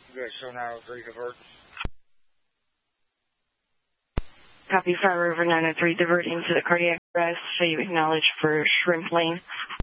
Good, show 903 divert. Copy, Fire River 903 diverting to the cardiac arrest, so you acknowledge for shrimp lane.